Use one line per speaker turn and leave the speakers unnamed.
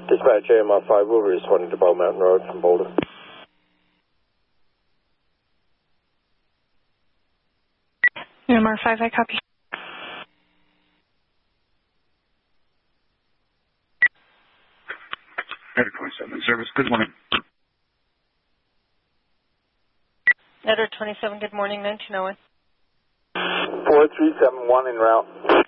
Dispatch AMR5, we'll be responding to Bow Mountain Road from Boulder.
AMR5, I copy.
Edward 27, service, good morning.
Edward 27, good morning, 1901.
4371 en route.